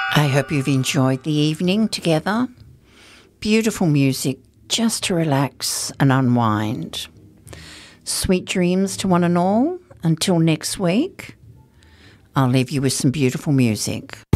I hope you've enjoyed the evening together. Beautiful music just to relax and unwind. Sweet dreams to one and all. Until next week, I'll leave you with some beautiful music.